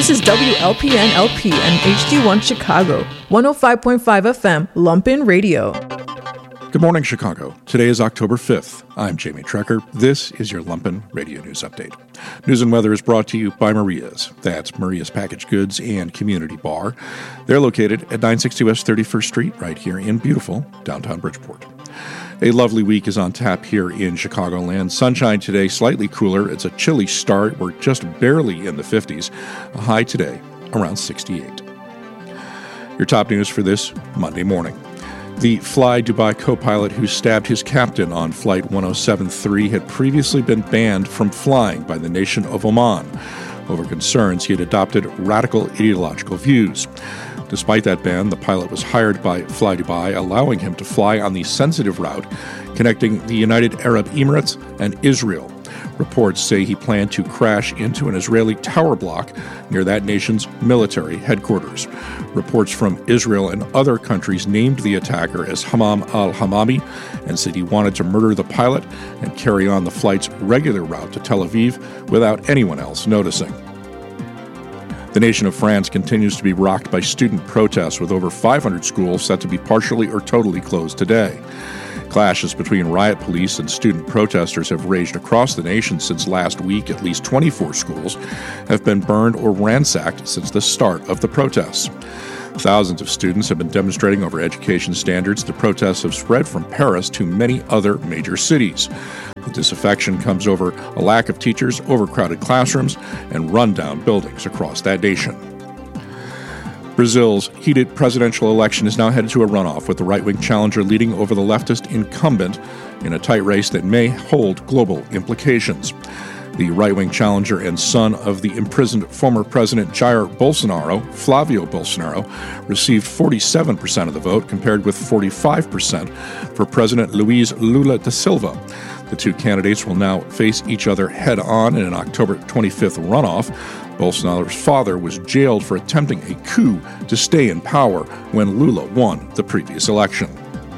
This is WLPN-LP and HD1 Chicago, 105.5 FM, Lumpen Radio. Good morning, Chicago. Today is October 5th. I'm Jamie Trecker. This is your Lumpen Radio News Update. News and weather is brought to you by Maria's. That's Maria's Packaged Goods and Community Bar. They're located at 960 West 31st Street, right here in beautiful downtown Bridgeport. A lovely week is on tap here in Chicagoland. Sunshine today, slightly cooler. It's a chilly start. We're just barely in the 50s. A high today, around 68. Your top news for this Monday morning. The Fly Dubai co-pilot who stabbed his captain on Flight 1073 had previously been banned from flying by the nation of Oman over concerns he had adopted radical ideological views. Despite that ban, the pilot was hired by Fly Dubai, allowing him to fly on the sensitive route connecting the United Arab Emirates and Israel. Reports say he planned to crash into an Israeli tower block near that nation's military headquarters. Reports from Israel and other countries named the attacker as Hammam al-Hamami and said he wanted to murder the pilot and carry on the flight's regular route to Tel Aviv without anyone else noticing. The nation of France continues to be rocked by student protests, with over 500 schools set to be partially or totally closed today. Clashes between riot police and student protesters have raged across the nation since last week. At least 24 schools have been burned or ransacked since the start of the protests. Thousands of students have been demonstrating over education standards. The protests have spread from Paris to many other major cities. The disaffection comes over a lack of teachers, overcrowded classrooms, and rundown buildings across that nation. Brazil's heated presidential election is now headed to a runoff, with the right-wing challenger leading over the leftist incumbent in a tight race that may hold global implications. The right-wing challenger and son of the imprisoned former President Jair Bolsonaro, Flávio Bolsonaro, received 47% of the vote, compared with 45% for President Luiz Lula da Silva. The two candidates will now face each other head-on in an October 25th runoff. Bolsonaro's father was jailed for attempting a coup to stay in power when Lula won the previous election.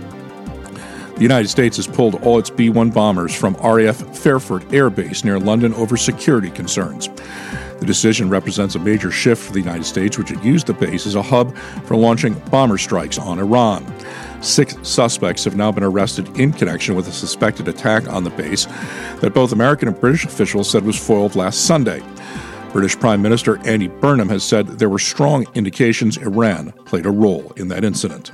The United States has pulled all its B-1 bombers from RAF Fairford Air Base near London over security concerns. The decision represents a major shift for the United States, which had used the base as a hub for launching bomber strikes on Iran. 6 suspects have now been arrested in connection with a suspected attack on the base that both American and British officials said was foiled last Sunday. British Prime Minister Andy Burnham has said there were strong indications Iran played a role in that incident.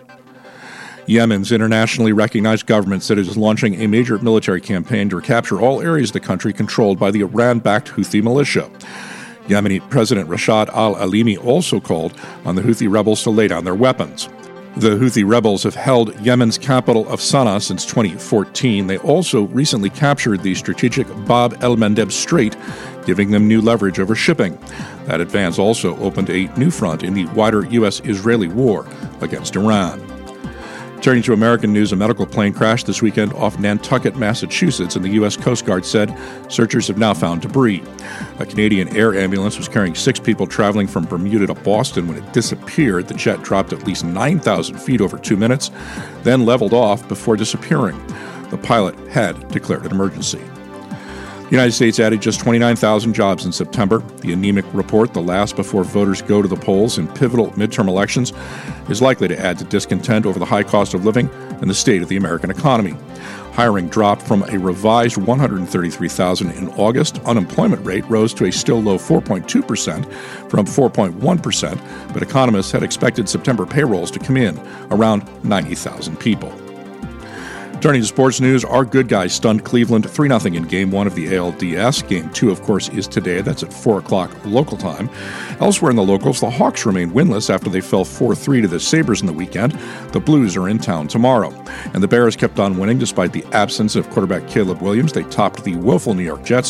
Yemen's internationally recognized government said it is launching a major military campaign to recapture all areas of the country controlled by the Iran-backed Houthi militia. Yemeni President Rashad al-Alimi also called on the Houthi rebels to lay down their weapons. The Houthi rebels have held Yemen's capital of Sana'a since 2014. They also recently captured the strategic Bab el-Mandeb Strait, giving them new leverage over shipping. That advance also opened a new front in the wider U.S.-Israeli war against Iran. Turning to American news, a medical plane crashed this weekend off Nantucket, Massachusetts, and the U.S. Coast Guard said searchers have now found debris. A Canadian air ambulance was carrying 6 people traveling from Bermuda to Boston. When it disappeared, the jet dropped at least 9,000 feet over 2 minutes, then leveled off before disappearing. The pilot had declared an emergency. The United States added just 29,000 jobs in September. The anemic report, the last before voters go to the polls in pivotal midterm elections, is likely to add to discontent over the high cost of living and the state of the American economy. Hiring dropped from a revised 133,000 in August. Unemployment rate rose to a still low 4.2% from 4.1%, but economists had expected September payrolls to come in around 90,000 people. Turning to sports news, our good guys stunned Cleveland 3-0 in Game 1 of the ALDS. Game 2, of course, is today. That's at 4 o'clock local time. Elsewhere in the locals, the Hawks remain winless after they fell 4-3 to the Sabres in the weekend. The Blues are in town tomorrow. And the Bears kept on winning despite the absence of quarterback Caleb Williams. They topped the woeful New York Jets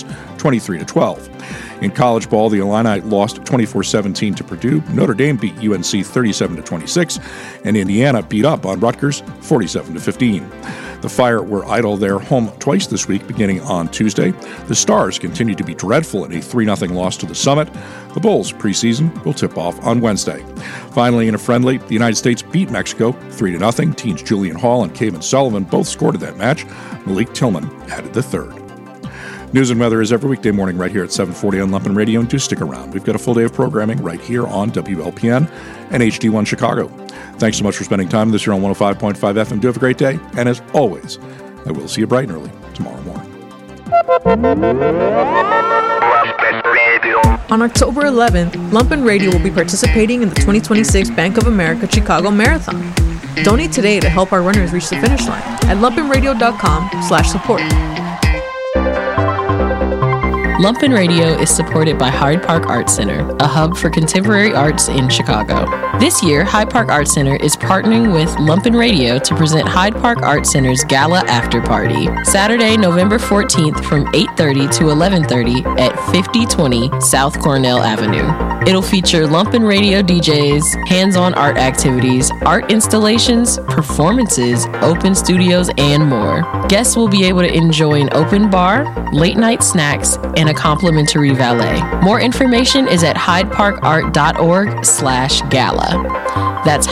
23-12. In college ball, the Illini lost 24-17 to Purdue. Notre Dame beat UNC 37-26, and Indiana beat up on Rutgers 47-15. The Fire were idle their home twice this week, beginning on Tuesday. The Stars continue to be dreadful in a 3-0 loss to the Summit. The Bulls preseason will tip off on Wednesday. Finally, in a friendly, the United States beat Mexico 3-0. Teams Julian Hall and Kevin Sullivan both scored in that match. Malik Tillman added the third. News and weather is every weekday morning right here at 7:40 on Lumpen Radio, and do stick around. We've got a full day of programming right here on WLPN and HD1 Chicago. Thanks so much for spending time with us here on 105.5 FM. Do have a great day, and as always, I will see you bright and early tomorrow morning. On October 11th, Lumpen Radio will be participating in the 2026 Bank of America Chicago Marathon. Donate today to help our runners reach the finish line at lumpenradio.com/support. Lumpen Radio is supported by Hyde Park Art Center, a hub for contemporary arts in Chicago. This year, Hyde Park Art Center is partnering with Lumpen Radio to present Hyde Park Art Center's Gala After Party, Saturday, November 14th from 8:30 to 11:30 at 5020 South Cornell Avenue. It'll feature Lumpen Radio DJs, hands-on art activities, art installations, performances, open studios, and more. Guests will be able to enjoy an open bar, late-night snacks, and a complimentary valet. More information is at hydeparkart.org/gala. That's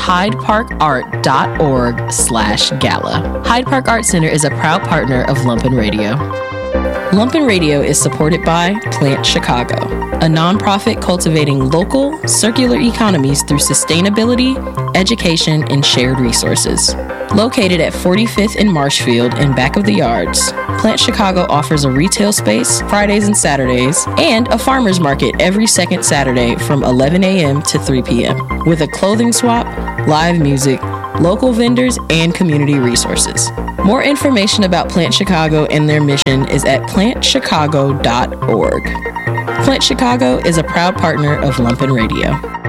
hydeparkart.org/gala. Hyde Park Art Center is a proud partner of Lumpen Radio. Lumpen Radio is supported by Plant Chicago, a nonprofit cultivating local, circular economies through sustainability, education, and shared resources. Located at 45th and Marshfield in back of the yards, Plant Chicago offers a retail space Fridays and Saturdays and a farmer's market every second Saturday from 11 a.m. to 3 p.m. with a clothing swap, live music, local vendors, and community resources. More information about Plant Chicago and their mission is at plantchicago.org. Plant Chicago is a proud partner of Lumpen Radio.